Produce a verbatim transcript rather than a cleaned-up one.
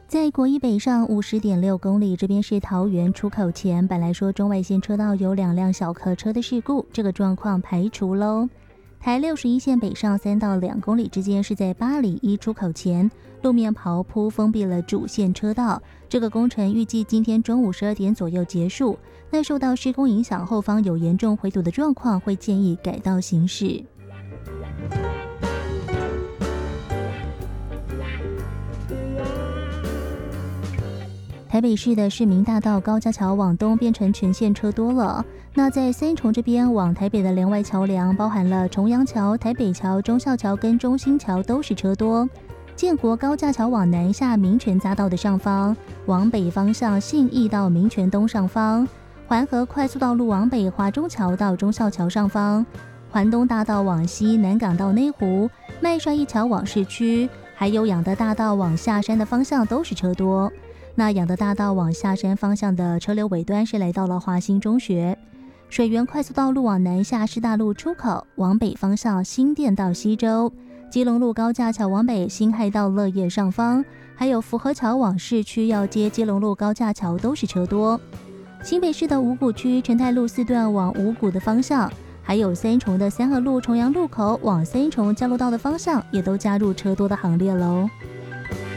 在国一北上 五十点六公里，这边是桃园出口前，本来说中外线车道有两辆小客车的事故，这个状况排除喽。台六十一线北上三到两公里之间，是在八里一出口前，路面刨铺封闭了主线车道，这个工程预计今天中午十二点左右结束。那受到施工影响，后方有严重回堵的状况，会建议改道行驶。台北市的市民大道高架桥往东变成全线车多了。那在三重这边往台北的连外桥梁，包含了重阳桥、台北桥、忠孝桥跟中兴桥都是车多。建国高架桥往南下民权匝道的上方，往北方向信义到民权东上方，环河快速道路往北华中桥到忠孝桥上方，环东大道往西南港到内湖，麦帅一桥往市区，还有养德大道往下山的方向都是车多。那养德大道往下山方向的车流尾端是来到了华兴中学，水源快速道路往南下师大路出口，往北方向新店到西周，基隆路高架桥往北辛亥到乐业上方，还有福和桥往市区要接基隆路高架桥都是车多。新北市的五股区陈泰路四段往五股的方向，还有三重的三和路重阳路口往三重交流道的方向，也都加入车多的行列喽。